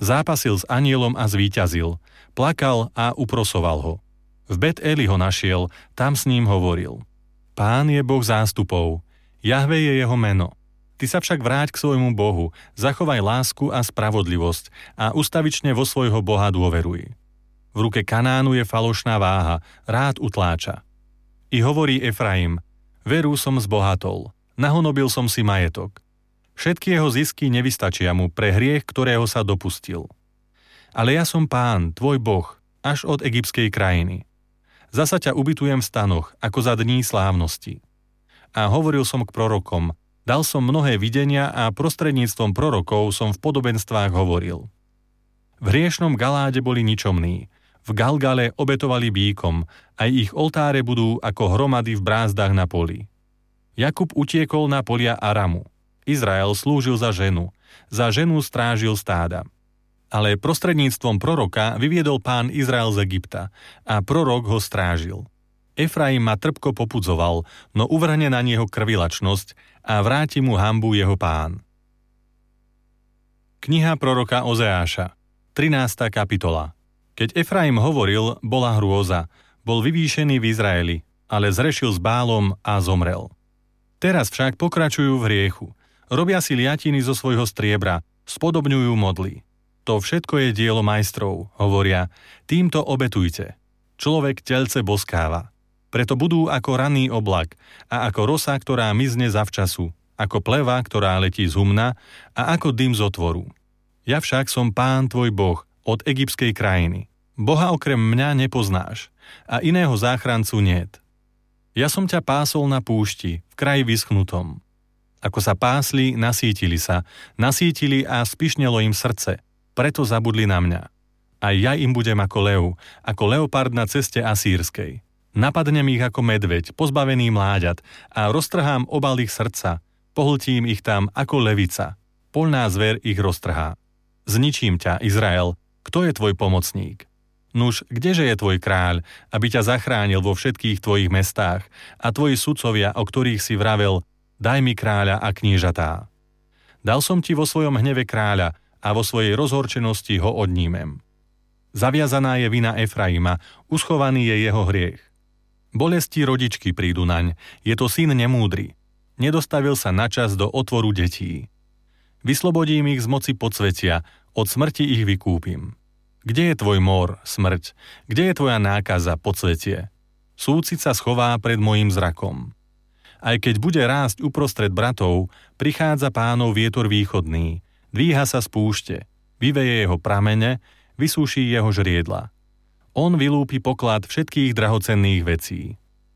Zápasil s anielom a zvíťazil. Plakal a uprosoval ho. V Bet-Eli ho našiel, tam s ním hovoril. Pán je Boh zástupov, Jahve je jeho meno. Ty sa však vráť k svojmu Bohu, zachovaj lásku a spravodlivosť a ustavične vo svojho Boha dôveruj. V ruke Kanánu je falošná váha, rád utláča. I hovorí Efraim, veru som zbohatol, nahonobil som si majetok. Všetky jeho zisky nevystačia mu pre hriech, ktorého sa dopustil. Ale ja som Pán, tvoj Boh, až od egyptskej krajiny. Zasa ťa ubytujem v stanoch, ako za dní slávnosti. A hovoril som k prorokom, dal som mnohé videnia a prostredníctvom prorokov som v podobenstvách hovoril. V hriešnom Galáde boli ničomní, v Galgale obetovali bíkom, aj ich oltáre budú ako hromady v brázdach na poli. Jakub utiekol na polia Aramu. Izrael slúžil za ženu strážil stáda. Ale prostredníctvom proroka vyviedol Pán Izrael z Egypta a prorok ho strážil. Efraim ma trpko popudzoval, no uvrhne na neho krvilačnosť a vráti mu hanbu jeho Pán. Kniha proroka Ozeáša, 13. kapitola. Keď Efraim hovoril, bola hrôza, bol vyvýšený v Izraeli, ale zrešil s Bálom a zomrel. Teraz však pokračujú v hriechu, robia si liatiny zo svojho striebra, spodobňujú modly. To všetko je dielo majstrov, hovoria, týmto obetujte. Človek telce boskáva. Preto budú ako ranný oblak a ako rosa, ktorá mizne zavčasu, ako pleva, ktorá letí z humna a ako dym z otvoru. Ja však som Pán tvoj Boh od egyptskej krajiny. Boha okrem mňa nepoznáš a iného záchrancu niet. Ja som ťa pásol na púšti, v kraji vyschnutom. Ako sa pásli, nasítili a spišnelo im srdce. Preto zabudli na mňa. A ja im budem ako lev, ako leopard na ceste asýrskej. Napadnem ich ako medveď, pozbavený mláďat a roztrhám obal ich srdca, pohltím ich tam ako levica. Poľná zver ich roztrhá. Zničím ťa, Izrael, kto je tvoj pomocník? Nuž, kdeže je tvoj kráľ, aby ťa zachránil vo všetkých tvojich mestách a tvoji sudcovia, o ktorých si vravel, daj mi kráľa a kniežatá. Dal som ti vo svojom hneve kráľa, a vo svojej rozhorčenosti ho odnímem. Zaviazaná je vina Efraima, uschovaný je jeho hriech. Bolesti rodičky prídu naň, je to syn nemúdry. Nedostavil sa načas do otvoru detí. Vyslobodím ich z moci podsvetia, od smrti ich vykúpim. Kde je tvoj mor, smrť? Kde je tvoja nákaza, podsvetie? Súcit sa schová pred mojím zrakom. Aj keď bude rásť uprostred bratov, prichádza Pánov vietor východný, dvíha sa z púšte, vyveje jeho pramene, vysúší jeho žriedla. On vylúpi poklad všetkých drahocenných vecí.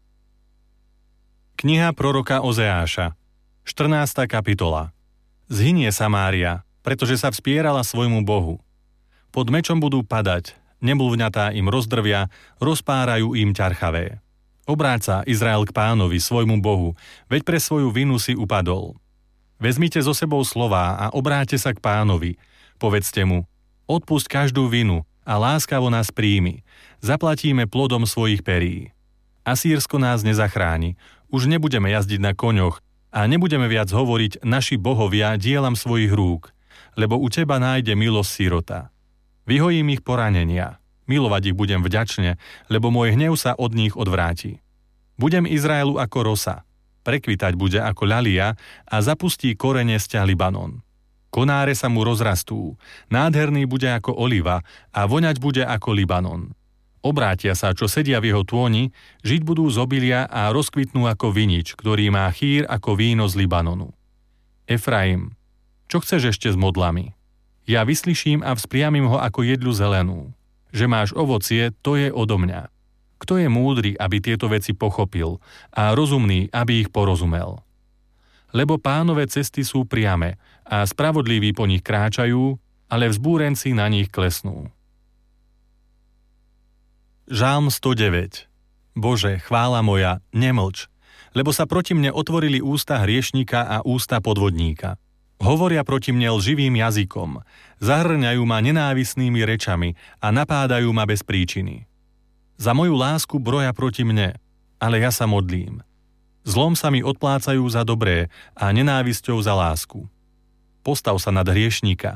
Kniha proroka Ozeáša, 14. kapitola. Zhynie Samária, pretože sa vspierala svojmu Bohu. Pod mečom budú padať, nemluvňatá im rozdrvia, rozpárajú im ťarchavé. Obráť sa, Izrael, k Pánovi, svojmu Bohu, veď pre svoju vinu si upadol. Vezmite so sebou slová a obráťte sa k Pánovi. Povedzte mu, odpusť každú vinu a láskavo nás príjmi. Zaplatíme plodom svojich perí. Asýrsko nás nezachráni, už nebudeme jazdiť na koňoch a nebudeme viac hovoriť naši bohovia dielam svojich rúk, lebo u teba nájde milosť sirota. Vyhojím ich poranenia, milovať ich budem vďačne, lebo môj hnev sa od nich odvráti. Budem Izraelu ako rosa, prekvitať bude ako ľalia a zapustí korene sťa Libanon. Konáre sa mu rozrastú, nádherný bude ako oliva a voňať bude ako Libanon. Obrátia sa, čo sedia v jeho tôni, žiť budú z obilia a rozkvitnú ako vinič, ktorý má chýr ako víno z Libanonu. Efraim, čo chceš ešte s modlami? Ja vyslyším a vzpriamím ho ako jedľu zelenú. Že máš ovocie, to je odo mňa. Kto je múdry, aby tieto veci pochopil a rozumný, aby ich porozumel? Lebo Pánove cesty sú priame a spravodliví po nich kráčajú, ale vzbúrenci na nich klesnú. Žalm 109. Bože, chvála moja, nemlč, lebo sa proti mne otvorili ústa hriešnika a ústa podvodníka. Hovoria proti mne lživým jazykom, zahrňajú ma nenávisnými rečami a napádajú ma bez príčiny. Za moju lásku broja proti mne, ale ja sa modlím. Zlom sa mi odplácajú za dobré a nenávisťou za lásku. Postav sa nad hriešnika.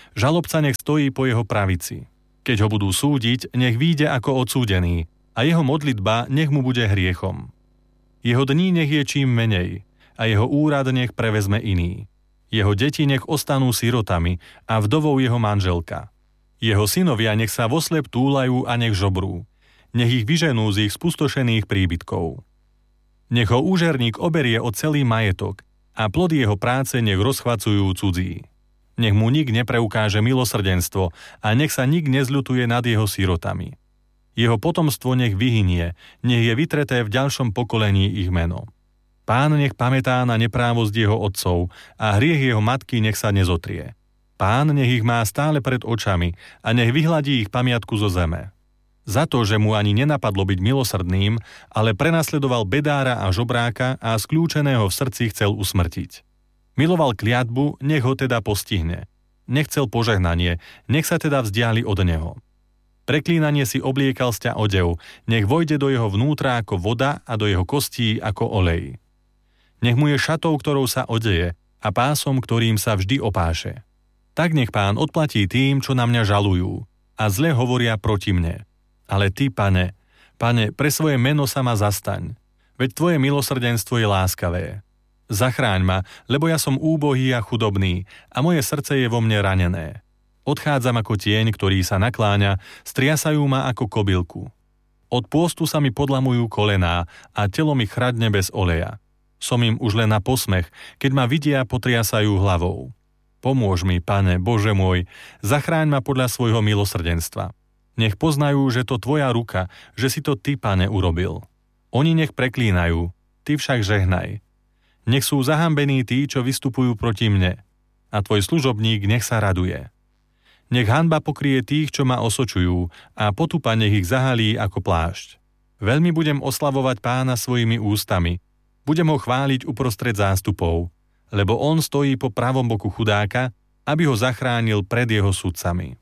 Žalobca nech stojí po jeho pravici. Keď ho budú súdiť, nech vyjde ako odsúdený a jeho modlitba nech mu bude hriechom. Jeho dní nech je čím menej a jeho úrad nech prevezme iný. Jeho deti nech ostanú sirotami a vdovou jeho manželka. Jeho synovia nech sa voslep túlajú a nech žobrú. Nech ich vyženú z ich spustošených príbytkov. Nech ho úžerník oberie o celý majetok a plody jeho práce nech rozchvacujú cudzí. Nech mu nik nepreukáže milosrdenstvo a nech sa nik nezľutuje nad jeho sirotami. Jeho potomstvo nech vyhynie, nech je vytreté v ďalšom pokolení ich meno. Pán nech pamätá na neprávosť jeho otcov a hriech jeho matky nech sa nezotrie. Pán nech ich má stále pred očami a nech vyhladí ich pamiatku zo zeme. Za to, že mu ani nenapadlo byť milosrdným, ale prenasledoval bedára a žobráka a skľúčeného v srdci chcel usmrtiť. Miloval kliatbu, nech ho teda postihne. Nechcel požehnanie, nech sa teda vzdiali od neho. Preklínanie si obliekal sťa odev, nech vojde do jeho vnútra ako voda a do jeho kostí ako olej. Nech mu je šatou, ktorou sa odeje, a pásom, ktorým sa vždy opáše. Tak nech Pán odplatí tým, čo na mňa žalujú a zle hovoria proti mne. Ale ty, Pane, pre svoje meno sa ma zastaň, veď tvoje milosrdenstvo je láskavé. Zachráň ma, lebo ja som úbohý a chudobný a moje srdce je vo mne ranené. Odchádzam ako tieň, ktorý sa nakláňa, striasajú ma ako kobylku. Od pôstu sa mi podlamujú kolená a telo mi chradne bez oleja. Som im už len na posmech, keď ma vidia, potriasajú hlavou. Pomôž mi, Pane, Bože môj, zachráň ma podľa svojho milosrdenstva. Nech poznajú, že to tvoja ruka, že si to ty, Pane, urobil. Oni nech preklínajú, ty však žehnaj. Nech sú zahambení tí, čo vystupujú proti mne, a tvoj služobník nech sa raduje. Nech hanba pokrie tých, čo ma osočujú, a potupa nech ich zahalí ako plášť. Veľmi budem oslavovať Pána svojimi ústami, budem ho chváliť uprostred zástupov, lebo on stojí po pravom boku chudáka, aby ho zachránil pred jeho sudcami.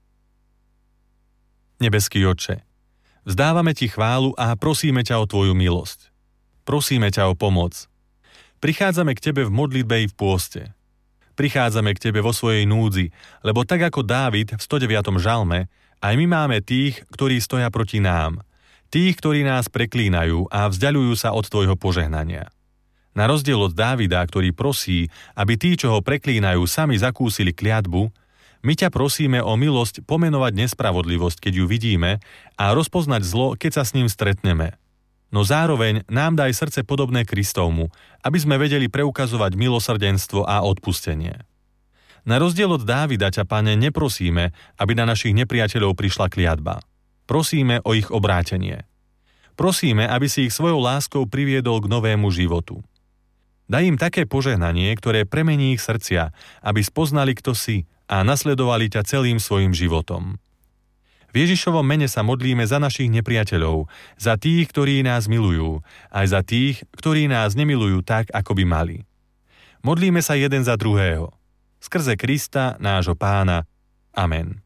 Nebeský Otče, vzdávame ti chválu a prosíme ťa o tvoju milosť. Prosíme ťa o pomoc. Prichádzame k tebe v modlitbe i v pôste. Prichádzame k tebe vo svojej núdzi, lebo tak ako Dávid v 109. žalme, aj my máme tých, ktorí stoja proti nám. Tých, ktorí nás preklínajú a vzďaľujú sa od tvojho požehnania. Na rozdiel od Dávida, ktorý prosí, aby tí, čo ho preklínajú, sami zakúsili kliatbu, my ťa prosíme o milosť pomenovať nespravodlivosť, keď ju vidíme, a rozpoznať zlo, keď sa s ním stretneme. No zároveň nám daj srdce podobné Kristovmu, aby sme vedeli preukazovať milosrdenstvo a odpustenie. Na rozdiel od Dávida ťa, Pane, neprosíme, aby na našich nepriateľov prišla kliatba. Prosíme o ich obrátenie. Prosíme, aby si ich svojou láskou priviedol k novému životu. Daj im také požehnanie, ktoré premení ich srdcia, aby spoznali, kto si, a nasledovali ťa celým svojim životom. V Ježišovom mene sa modlíme za našich nepriateľov, za tých, ktorí nás milujú, aj za tých, ktorí nás nemilujú tak, ako by mali. Modlíme sa jeden za druhého. Skrze Krista, nášho Pána. Amen.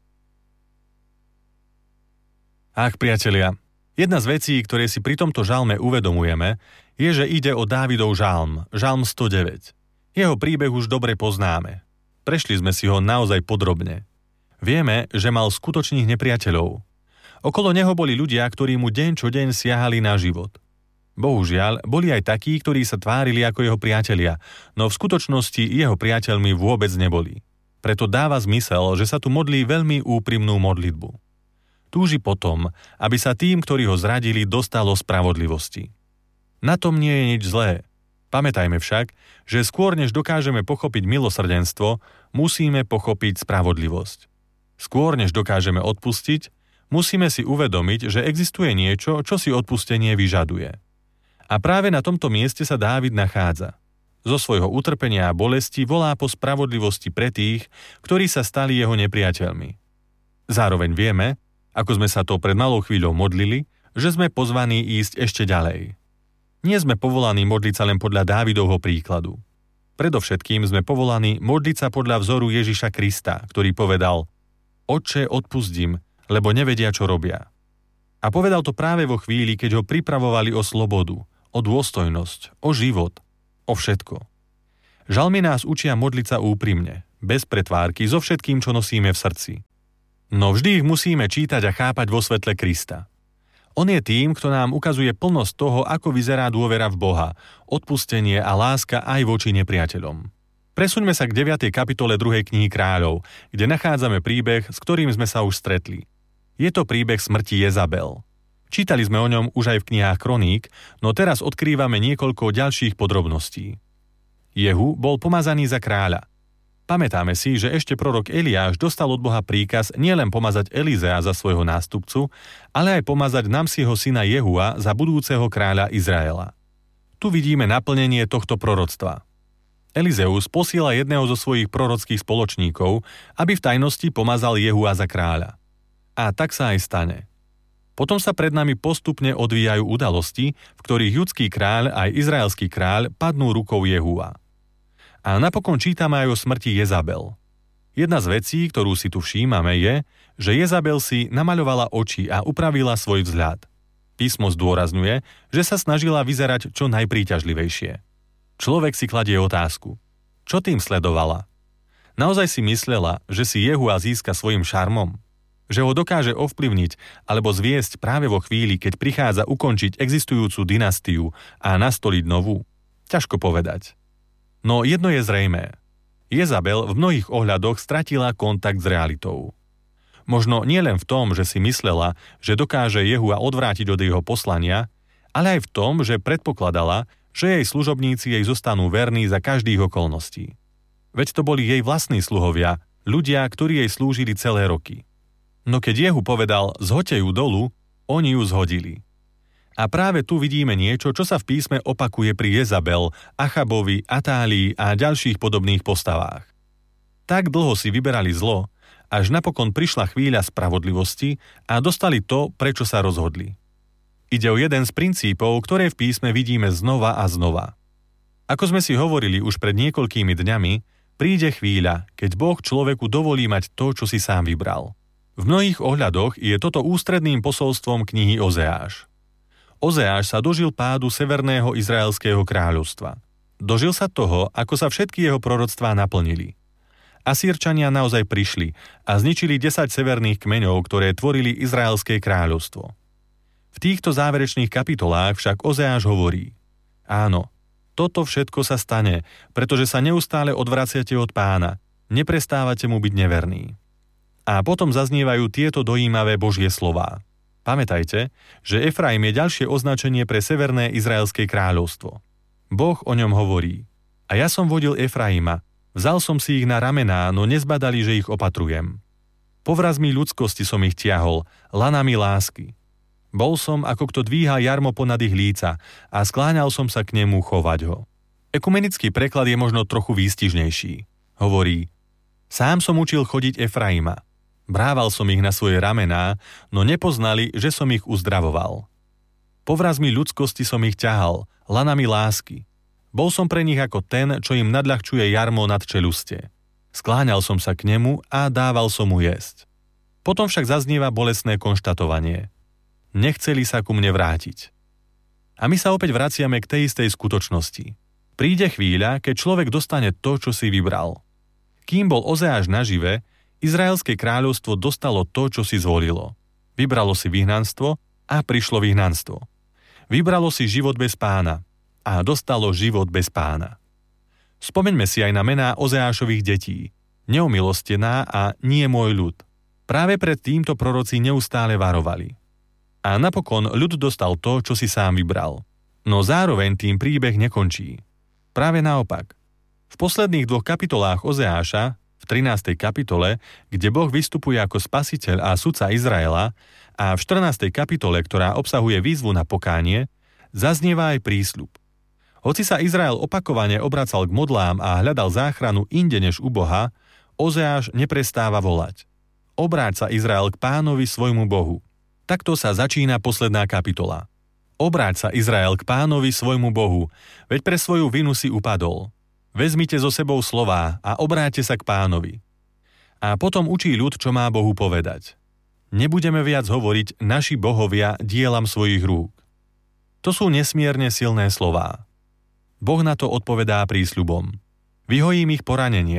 Ach, priatelia, jedna z vecí, ktoré si pri tomto žalme uvedomujeme, je, že ide o Dávidov žalm, žalm 109. Jeho príbeh už dobre poznáme. Prešli sme si ho naozaj podrobne. Vieme, že mal skutočných nepriateľov. Okolo neho boli ľudia, ktorí mu deň čo deň siahali na život. Bohužiaľ, boli aj takí, ktorí sa tvárili ako jeho priatelia, no v skutočnosti jeho priateľmi vôbec neboli. Preto dáva zmysel, že sa tu modlí veľmi úprimnú modlitbu. Túži potom, aby sa tým, ktorí ho zradili, dostalo spravodlivosti. Na tom nie je nič zlé. Pamätajme však, že skôr než dokážeme pochopiť milosrdenstvo, musíme pochopiť spravodlivosť. Skôr než dokážeme odpustiť, musíme si uvedomiť, že existuje niečo, čo si odpustenie vyžaduje. A práve na tomto mieste sa Dávid nachádza. Zo svojho utrpenia a bolesti volá po spravodlivosti pre tých, ktorí sa stali jeho nepriateľmi. Zároveň vieme, ako sme sa to pred malou chvíľou modlili, že sme pozvaní ísť ešte ďalej. Nie sme povolaní modliť sa len podľa Dávidovho príkladu. Predovšetkým sme povolaní modliť sa podľa vzoru Ježiša Krista, ktorý povedal: Otče, odpustím, lebo nevedia, čo robia. A povedal to práve vo chvíli, keď ho pripravovali o slobodu, o dôstojnosť, o život, o všetko. Žalmy nás učia modliť sa úprimne, bez pretvárky, so všetkým, čo nosíme v srdci. No vždy ich musíme čítať a chápať vo svetle Krista. On je tým, kto nám ukazuje plnosť toho, ako vyzerá dôvera v Boha, odpustenie a láska aj voči nepriateľom. Presuňme sa k 9. kapitole 2. knihy Kráľov, kde nachádzame príbeh, s ktorým sme sa už stretli. Je to príbeh smrti Jezabel. Čítali sme o ňom už aj v knihách Kroník, no teraz odkrývame niekoľko ďalších podrobností. Jehu bol pomazaný za kráľa. Pamätáme si, že ešte prorok Eliáš dostal od Boha príkaz nielen pomazať Elizea za svojho nástupcu, ale aj pomazať Namsiho syna Jehua za budúceho kráľa Izraela. Tu vidíme naplnenie tohto proroctva. Elizeus posiela jedného zo svojich prorockých spoločníkov, aby v tajnosti pomazal Jehua za kráľa. A tak sa aj stane. Potom sa pred nami postupne odvíjajú udalosti, v ktorých judský kráľ aj izraelský kráľ padnú rukou Jehua. A napokon čítame aj o smrti Jezabel. Jedna z vecí, ktorú si tu všímame, je, že Jezabel si namaľovala oči a upravila svoj vzhľad. Písmo zdôrazňuje, že sa snažila vyzerať čo najpríťažlivejšie. Človek si kladie otázku. Čo tým sledovala? Naozaj si myslela, že si Jehua získa svojim šarmom? Že ho dokáže ovplyvniť alebo zviesť práve vo chvíli, keď prichádza ukončiť existujúcu dynastiu a nastoliť novú? Ťažko povedať. No jedno je zrejmé. Jezabel v mnohých ohľadoch stratila kontakt s realitou. Možno nielen v tom, že si myslela, že dokáže Jehua odvrátiť od jeho poslania, ale aj v tom, že predpokladala, že jej služobníci jej zostanú verní za každých okolností. Veď to boli jej vlastní sluhovia, ľudia, ktorí jej slúžili celé roky. No keď Jehu povedal, zhoďte ju dolu, oni ju zhodili. A práve tu vidíme niečo, čo sa v písme opakuje pri Jezabel, Achabovi, Atálii a ďalších podobných postavách. Tak dlho si vyberali zlo, až napokon prišla chvíľa spravodlivosti a dostali to, prečo sa rozhodli. Ide o jeden z princípov, ktoré v písme vidíme znova a znova. Ako sme si hovorili už pred niekoľkými dňami, príde chvíľa, keď Boh človeku dovolí mať to, čo si sám vybral. V mnohých ohľadoch je toto ústredným posolstvom knihy Ozeáš. Ozeáš sa dožil pádu Severného izraelského kráľovstva. Dožil sa toho, ako sa všetky jeho proroctvá naplnili. Asýrčania naozaj prišli a zničili 10 severných kmeňov, ktoré tvorili Izraelské kráľovstvo. V týchto záverečných kapitolách však Ozeáš hovorí: áno, toto všetko sa stane, pretože sa neustále odvraciate od Pána, neprestávate mu byť neverní. A potom zaznievajú tieto dojímavé Božie slová. Pamätajte, že Efraim je ďalšie označenie pre Severné izraelské kráľovstvo. Boh o ňom hovorí: a ja som vodil Efraima, vzal som si ich na ramená, no nezbadali, že ich opatrujem. Povrazmi ľudskosti som ich tiahol, lanami lásky. Bol som, ako kto dvíha jarmo ponad ich líca a skláňal som sa k nemu chovať ho. Ekumenický preklad je možno trochu výstižnejší. Hovorí: sám som učil chodiť Efraima. Brával som ich na svoje ramená, no nepoznali, že som ich uzdravoval. Povrazmi ľudskosti som ich ťahal, lanami lásky. Bol som pre nich ako ten, čo im nadľahčuje jarmo nad čelustie. Skláňal som sa k nemu a dával som mu jesť. Potom však zaznieva bolestné konštatovanie. Nechceli sa ku mne vrátiť. A my sa opäť vraciame k tej istej skutočnosti. Príde chvíľa, keď človek dostane to, čo si vybral. Kým bol Ozeáš nažive, Izraelské kráľovstvo dostalo to, čo si zvolilo. Vybralo si vyhnanstvo a prišlo vyhnanstvo. Vybralo si život bez Pána a dostalo život bez Pána. Spomeňme si aj na mená Ozeášových detí. Neumilostená a nie môj ľud. Práve pred týmto proroci neustále varovali. A napokon ľud dostal to, čo si sám vybral. No zároveň tým príbeh nekončí. Práve naopak. V posledných 2 kapitolách Ozeáša, v 13. kapitole, kde Boh vystupuje ako spasiteľ a sudca Izraela, a v 14. kapitole, ktorá obsahuje výzvu na pokánie, zaznieva aj prísľub. Hoci sa Izrael opakovane obracal k modlám a hľadal záchranu inde než u Boha, Ozeáš neprestáva volať: obráť sa Izrael k Pánovi svojmu Bohu. Takto sa začína posledná kapitola. Obráť sa Izrael k Pánovi svojmu Bohu, veď pre svoju vinu si upadol. Vezmite so sebou slová a obráťte sa k Pánovi. A potom učí ľud, čo má Bohu povedať. Nebudeme viac hovoriť naši bohovia dielam svojich rúk. To sú nesmierne silné slová. Boh na to odpovedá prísľubom. Vyhojím ich poranenia,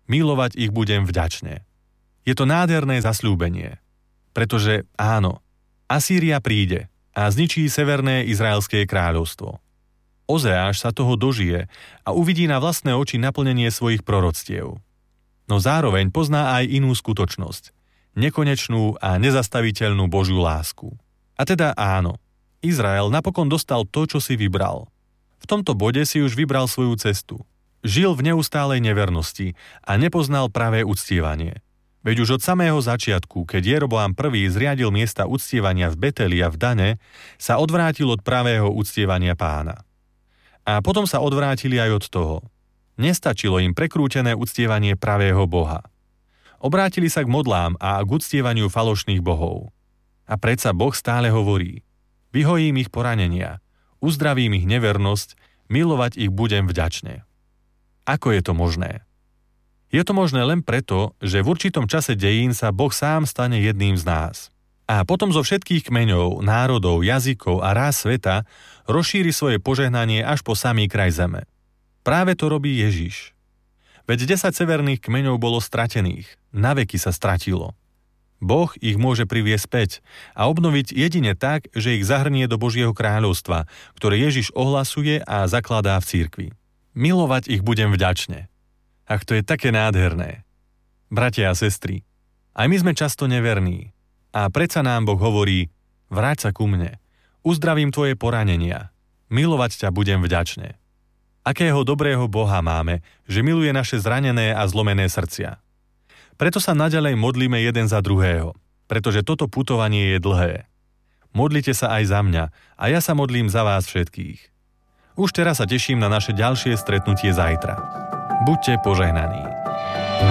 Milovať ich budem vďačne. Je to nádherné zasľúbenie. Pretože áno, Asýria príde a zničí severné izraelské kráľovstvo. Ozeáš sa toho dožije a uvidí na vlastné oči naplnenie svojich proroctiev. No zároveň pozná aj inú skutočnosť, nekonečnú a nezastaviteľnú Božiu lásku. A teda áno, Izrael napokon dostal to, čo si vybral. V tomto bode si už vybral svoju cestu. Žil v neustálej nevernosti a nepoznal pravé uctievanie. Veď už od samého začiatku, keď Jeroboam I zriadil miesta uctievania v Beteli a v Dane, sa odvrátil od pravého uctievania Pána. A potom sa odvrátili aj od toho. Nestačilo im prekrútené uctievanie pravého Boha. Obrátili sa k modlám a k uctievaniu falošných bohov. A predsa Boh stále hovorí: vyhojím ich poranenia, uzdravím ich nevernosť, milovať ich budem vďačne. Ako je to možné? Je to možné len preto, že v určitom čase dejín sa Boh sám stane jedným z nás. A potom zo všetkých kmeňov, národov, jazykov a rás sveta rozšíri svoje požehnanie až po samý kraj zeme. Práve to robí Ježiš. Veď 10 severných kmeňov bolo stratených, naveky sa stratilo. Boh ich môže priviesť späť a obnoviť jedine tak, že ich zahrnie do Božieho kráľovstva, ktoré Ježiš ohlasuje a zakladá v cirkvi. Milovať ich budem vďačne. Ach, to je také nádherné. Bratia a sestry, aj my sme často neverní. A predsa nám Boh hovorí: vráť sa ku mne, uzdravím tvoje poranenia, milovať ťa budem vďačne. Akého dobrého Boha máme, že miluje naše zranené a zlomené srdcia. Preto sa naďalej modlíme jeden za druhého, pretože toto putovanie je dlhé. Modlite sa aj za mňa a ja sa modlím za vás všetkých. Už teraz sa teším na naše ďalšie stretnutie zajtra. Buďte požehnaní.